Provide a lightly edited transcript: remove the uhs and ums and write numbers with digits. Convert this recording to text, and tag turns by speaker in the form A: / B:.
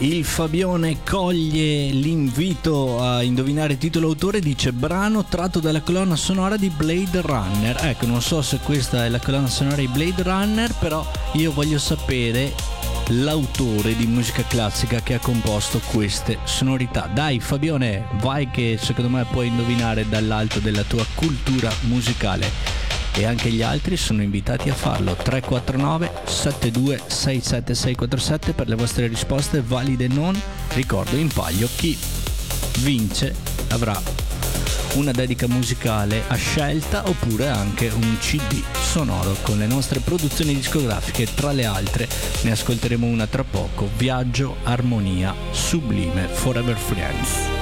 A: Il Fabione coglie l'invito a indovinare il titolo autore, dice brano tratto dalla colonna sonora di Blade Runner. Ecco, non so se questa è la colonna sonora di Blade Runner, però io voglio sapere l'autore di musica classica che ha composto queste sonorità. Dai Fabione, vai che secondo me puoi indovinare dall'alto della tua cultura musicale. E anche gli altri sono invitati a farlo. 349 72 67 647 per le vostre risposte valide non. Ricordo in palio chi vince avrà una dedica musicale a scelta oppure anche un CD sonoro con le nostre produzioni discografiche. Tra le altre ne ascolteremo una tra poco: Viaggio, Armonia, Sublime, Forever Friends.